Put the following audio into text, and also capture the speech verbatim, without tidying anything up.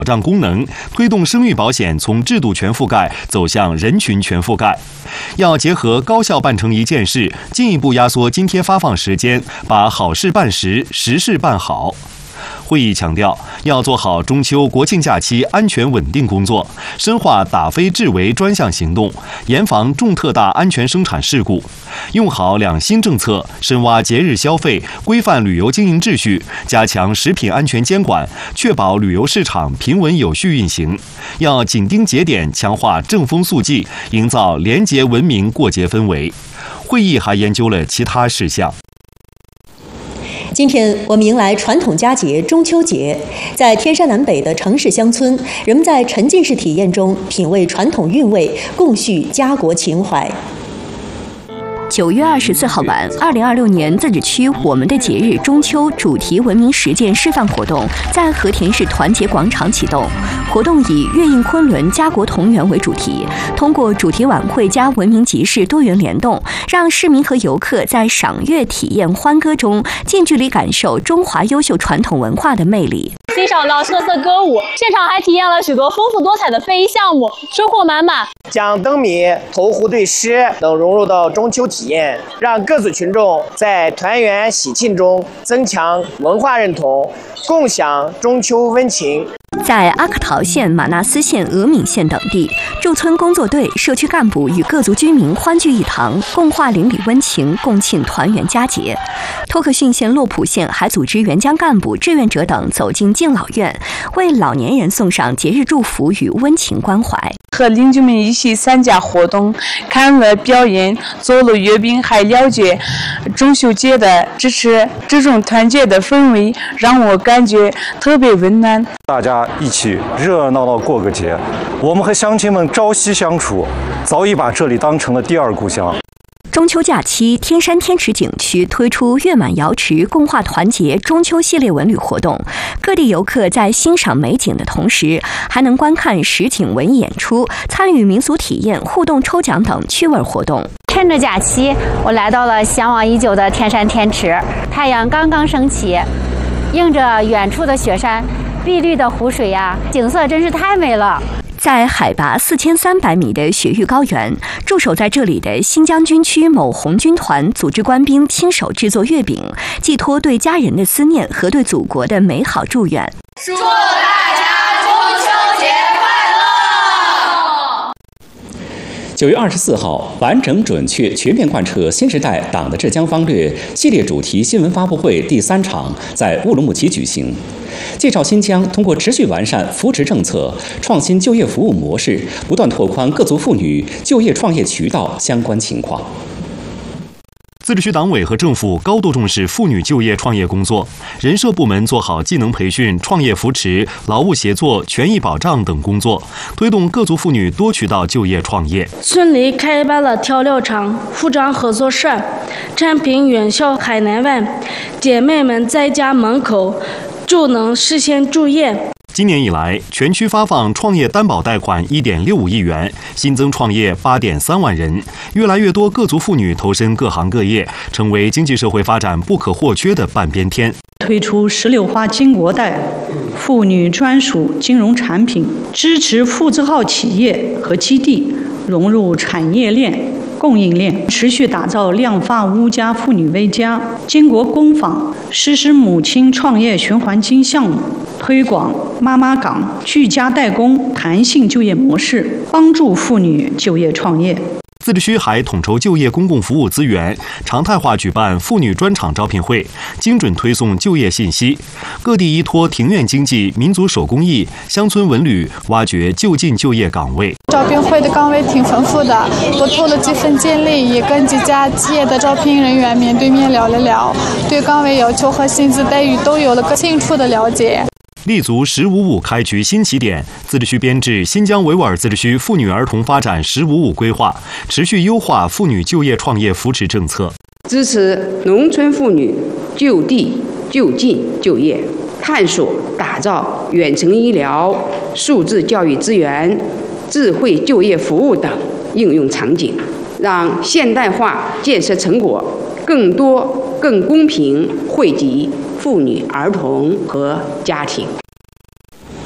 保障功能，推动生育保险从制度全覆盖走向人群全覆盖。要结合高效办成一件事，进一步压缩津贴发放时间，把好事办实，实事办好。会议强调，要做好中秋、国庆假期安全稳定工作，深化打非治为专项行动，严防重特大安全生产事故，用好两新政策，深挖节日消费，规范旅游经营秩序，加强食品安全监管，确保旅游市场平稳有序运行。要紧盯节点，强化正风肃纪，营造廉洁文明过节氛围。会议还研究了其他事项。 今天我们迎来传统佳节中秋节，在天山南北的城市乡村，人们在沉浸式体验中品味传统韵味，共叙家国情怀。 九月二十四号晚，二零二六年自治区我们的节日中秋主题文明实践示范活动在和田市团结广场启动。活动以“乐映昆仑，家国同源”为主题，通过主题晚会加文明集市多元联动，让市民和游客在赏乐、体验、欢歌中近距离感受中华优秀传统文化的魅力。 欣赏到特色歌舞，现场还体验了许多丰富多彩的非遗项目，收获满满。 将灯谜、投壶对诗等融入到中秋体验，让各族群众在团圆喜庆中增强文化认同，共享中秋温情。 在阿克陶县、马纳斯县、峨敏县等地，驻村工作队、社区干部与各族居民欢聚一堂，共话邻里温情，共庆团圆佳节。托克逊县、洛普县还组织援疆干部、志愿者等走进敬老院，为老年人送上节日祝福与温情关怀。 和邻居们一起参加活动，看了表演，做了阅兵，还了解中秋节的支持。这种团结的氛围让我感觉特别温暖。 大家一起热热闹闹过个节，我们和乡亲们朝夕相处，早已把这里当成了第二故乡。 中秋假期，天山天池景区推出月满瑶池共话团结中秋系列文旅活动，各地游客在欣赏美景的同时，还能观看实景文艺演出，参与民俗体验、互动抽奖等趣味活动。 趁着假期，我来到了向往已久的天山天池，太阳刚刚升起，映着远处的雪山，碧绿的湖水呀、啊，景色真是太美了。 在海拔四千三百米的雪域高原，驻守在这里的新疆军区某红军团组织官兵亲手制作月饼，寄托对家人的思念和对祖国的美好祝愿。 祝大家中秋节快乐！ 九月二十四号，完整、准确、全面贯彻新时代党的浙江方略系列主题新闻发布会第三场在乌鲁木齐举行。介绍新疆通过持续完善扶持政策、创新就业服务模式，不断拓宽各族妇女就业创业渠道相关情况。 自治区党委和政府高度重视妇女就业创业工作，人社部门做好技能培训、创业扶持、劳务协作、权益保障等工作，推动各族妇女多渠道就业创业。 村里开办了调料厂、服装合作社，产品远销海南湾，姐妹们在家门口就能实现就业。 今年以来，全区发放创业担保贷款一点六五亿元，新增创业八点三万人，越来越多各族妇女投身各行各业，成为经济社会发展不可或缺的半边天。 推出石榴花金国贷、妇女专属金融产品，支持妇字号企业和基地融入产业链、供应链，持续打造量发屋家、妇女微家。经国工坊实施母亲创业循环金项目，推广妈妈岗、居家代工弹性就业模式，帮助妇女就业创业。 自治区还统筹就业公共服务资源，常态化举办妇女专场招聘会，精准推送就业信息。各地依托庭院经济、民族手工艺、乡村文旅，挖掘就近就业岗位。 招聘会的岗位挺丰富的，我投了几份简历，也跟几家企业的招聘人员面对面聊了聊，对岗位要求和薪资待遇都有了个清楚的了解。 立足“十五五”开局新起点，自治区编制新疆维吾尔自治区妇女儿童发展“十五五”规划，持续优化妇女就业创业扶持政策， 支持农村妇女就地就近就业，探索打造远程医疗、数字教育资源、智慧就业服务等应用场景，让现代化建设成果更多、更公平惠及妇女、儿童和家庭。